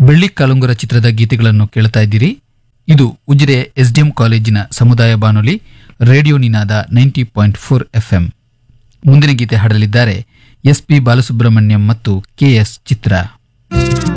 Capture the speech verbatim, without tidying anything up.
ಬೆಳ್ಳಿ ಕಾಲುಂಗುರ ಚಿತ್ರದ ಗೀತೆಗಳನ್ನು ಕೇಳ್ತಾ ಇದ್ದೀರಿ. ಇದು ಉಜಿರೆ ಎಸ್ಡಿಎಂ ಕಾಲೇಜಿನ ಸಮುದಾಯ ಬಾನುಲಿ ರೇಡಿಯೋ ನಿನಾದ ನೈಂಟಿ ಪಾಯಿಂಟ್ ಫೋರ್ ಎಫ್ಎಂ. ಮುಂದಿನ ಗೀತೆ ಹಾಡಲಿದ್ದಾರೆ ಎಸ್ ಪಿ ಬಾಲಸುಬ್ರಹ್ಮಣ್ಯಂ ಮತ್ತು ಕೆ ಎಸ್ ಚಿತ್ರ.